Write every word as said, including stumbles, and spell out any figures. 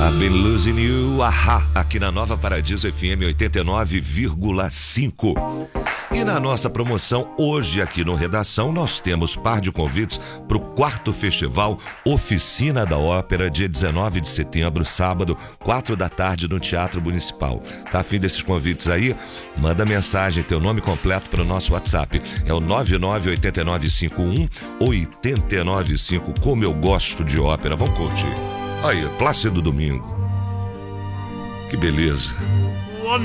I've been losing you, ahá, aqui na Nova Paradiso F M oitenta e nove vírgula cinco. E na nossa promoção, hoje aqui no Redação, nós temos par de convites para o quarto festival Oficina da Ópera, dia dezenove de setembro, sábado, quatro da tarde, no Teatro Municipal. Tá afim desses convites aí? Manda mensagem, teu nome completo para o nosso WhatsApp. É o nove nove oito nove cinco um oito nove cinco. Como eu gosto de ópera. Vamos curtir. Aí, Plácido Domingo. Que beleza.